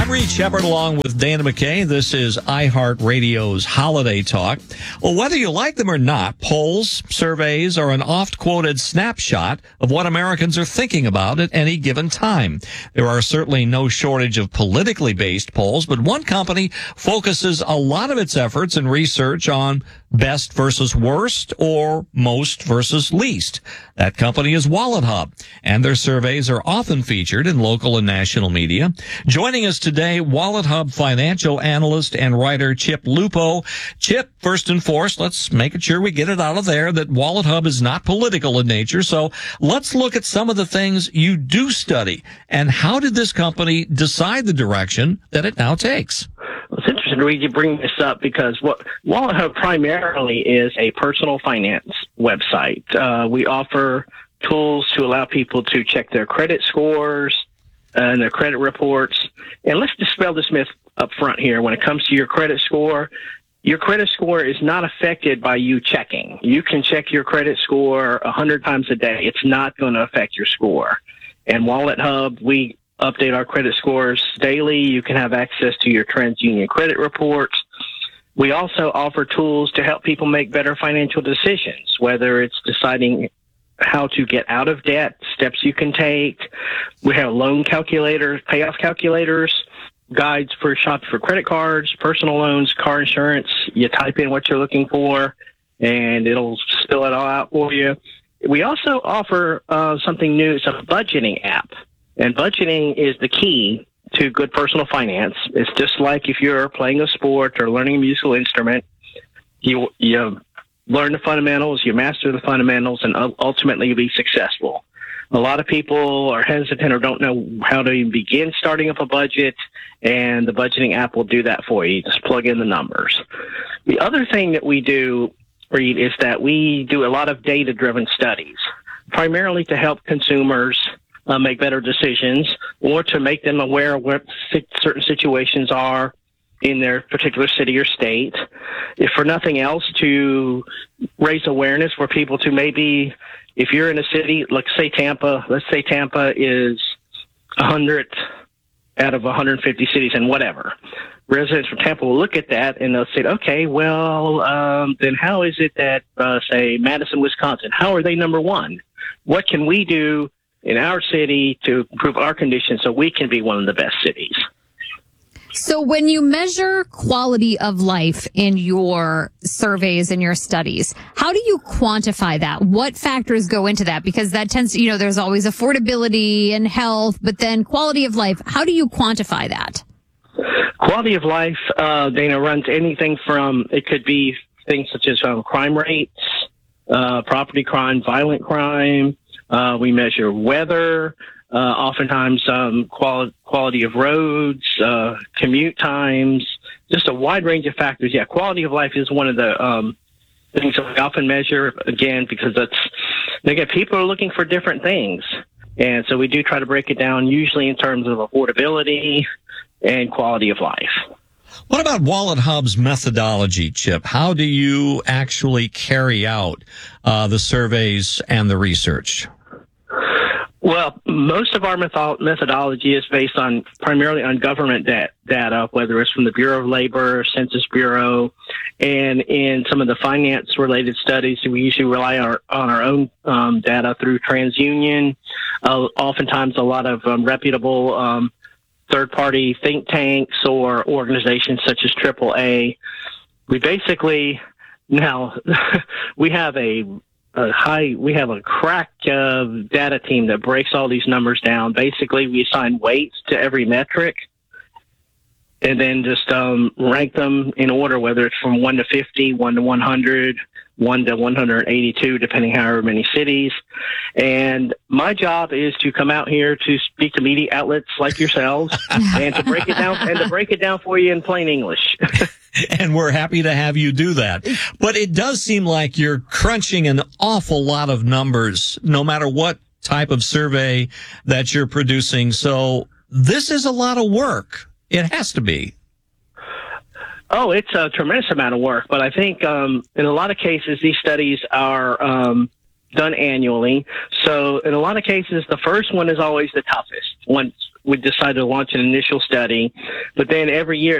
I'm Reed Shepard along with Dana McKay. This is iHeartRadio's Holiday Talk. Well, whether you like them or not, polls, surveys are an oft-quoted snapshot of what Americans are thinking about at any given time. There are certainly no shortage of politically based polls, but one company focuses a lot of its efforts and research on best versus worst or most versus least. That company is WalletHub, and their surveys are often featured in local and national media. Joining us today, WalletHub financial analyst and writer Chip Lupo. Chip, first and foremost, let's make sure we get it out of there that WalletHub is not political in nature. So let's look at some of the things you do study. And how did this company decide the direction that it now takes? Well, it's interesting, Reed, you bring this up because what WalletHub primarily is a personal finance website. We offer tools to allow people to check their credit scores and their credit reports. And let's dispel this myth up front here. When it comes to your credit score is not affected by you checking. You can check your credit score 100 times a day. It's not going to affect your score. And WalletHub, we update our credit scores daily. You can have access to your TransUnion credit reports. We also offer tools to help people make better financial decisions, whether it's deciding how to get out of debt, steps you can take. We have loan calculators, payoff calculators, guides for shopping for credit cards, personal loans, car insurance. You type in what you're looking for, and it'll spill it all out for you. We also offer something new. It's a budgeting app. And budgeting is the key to good personal finance. It's just like if you're playing a sport or learning a musical instrument, you learn the fundamentals, you master the fundamentals, and ultimately you'll be successful. A lot of people are hesitant or don't know how to even begin starting up a budget, and the budgeting app will do that for you. Just plug in the numbers. The other thing that we do, Reed, is that we do a lot of data-driven studies, primarily to help consumers make better decisions or to make them aware of what certain situations are in their particular city or state. If for nothing else, to raise awareness for people to maybe, if you're in a city, let's say Tampa is 100 out of 150 cities and whatever. Residents from Tampa will look at that and they'll say, okay, well, then how is it that, say, Madison, Wisconsin, how are they number one? What can we do in our city to improve our conditions so we can be one of the best cities? So when you measure quality of life in your surveys and your studies, how do you quantify that? What factors go into that? Because that tends to, there's always affordability and health, but then quality of life, how do you quantify that? Quality of life, Dana, runs anything from, it could be things such as crime rates, property crime, violent crime. We measure weather, oftentimes quality of roads, commute times, just a wide range of factors. Yeah, quality of life is one of the things that we often measure, again, because people are looking for different things. And so we do try to break it down, usually in terms of affordability and quality of life. What about WalletHub's methodology, Chip? How do you actually carry out the surveys and the research? Well, most of our methodology is based primarily on government data, whether it's from the Bureau of Labor, Census Bureau, and in some of the finance-related studies, we usually rely on our own data through TransUnion. Oftentimes, a lot of reputable third-party think tanks or organizations such as AAA. We basically now we have a crack data team that breaks all these numbers down. Basically, we assign weights to every metric and then just rank them in order, whether it's from 1 to 50, 1 to 100, 1 to 182, depending however many cities. And my job is to come out here to speak to media outlets like yourselves and to break it down for you in plain English. And we're happy to have you do that. But it does seem like you're crunching an awful lot of numbers, no matter what type of survey that you're producing. So this is a lot of work. It has to be. Oh, it's a tremendous amount of work. But I think in a lot of cases, these studies are done annually. So in a lot of cases, the first one is always the toughest. we decided to launch an initial study, but then every year